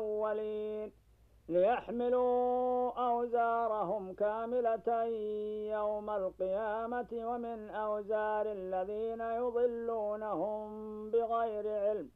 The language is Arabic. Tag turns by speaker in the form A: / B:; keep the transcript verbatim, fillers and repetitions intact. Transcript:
A: الأولين ليحملوا أوزارهم كاملة يوم القيامة ومن أوزار الذين يضلونهم بغير علم